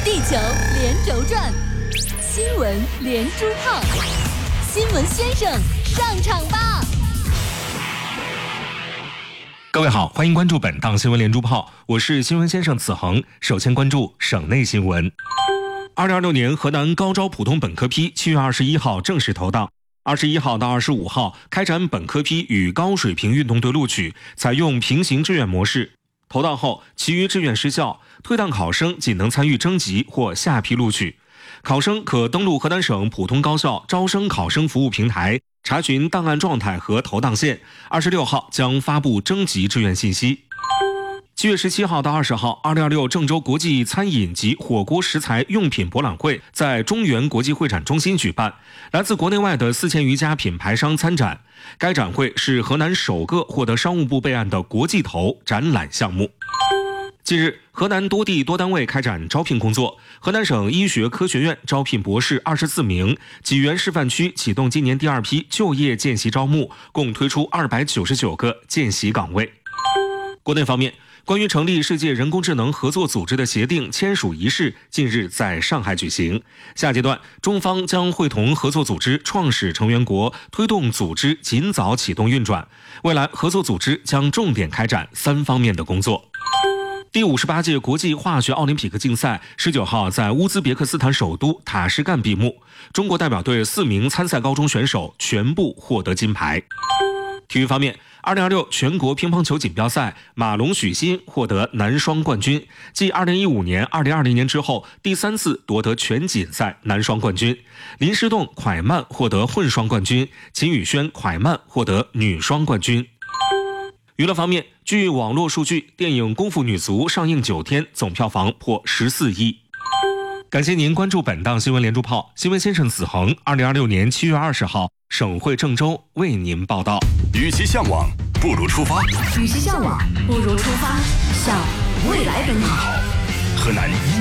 地球连轴转，新闻连珠炮，新闻先生上场吧！ 各位好，欢迎关注本档新闻连珠炮，我是新闻先生子恒。首先关注省内新闻。2026年河南高招普通本科批7月21号正式投档，21号到25号开展本科批与高水平运动队录取，采用平行志愿模式。投档后，其余志愿失效，退档考生仅能参与征集或下批录取。考生可登录河南省普通高校招生考生服务平台，查询档案状态和投档线。26号将发布征集志愿信息。7月17号到20号，2026郑州国际餐饮及火锅食材用品博览会在中原国际会展中心举办，来自国内外的4000余家品牌商参展。该展会是河南首个获得商务部备案的国际头展览项目。近日，河南多地多单位开展招聘工作。河南省医学科学院招聘博士24名，济源示范区启动今年第2批就业见习招募，共推出299个见习岗位。国内方面，关于成立世界人工智能合作组织的协定签署仪式近日在上海举行。下阶段，中方将会同合作组织创始成员国推动组织尽早启动运转。未来，合作组织将重点开展3方面的工作。第58届国际化学奥林匹克竞赛19号在乌兹别克斯坦首都塔什干闭幕，中国代表队4名参赛高中选手全部获得金牌。体育方面，2026全国乒乓球锦标赛，马龙许昕获得男双冠军，继2015年、2020年之后第3次夺得全锦赛男双冠军。林诗栋蒯曼获得混双冠军，秦宇轩蒯曼获得女双冠军。娱乐方面，据网络数据，电影《功夫女足》上映9天，总票房破14亿。感谢您关注本档新闻连珠炮，新闻先生子恒，2026年7月20号，省会郑州为您报道。 与其向往，不如出发。 与其向往，不如出发，向未来奔跑。 河南